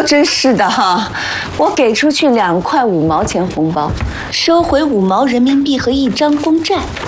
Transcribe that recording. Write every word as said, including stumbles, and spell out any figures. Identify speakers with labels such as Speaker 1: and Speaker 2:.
Speaker 1: 真是的哈！我给出去两块五毛钱红包，收回五毛人民币和一张公债，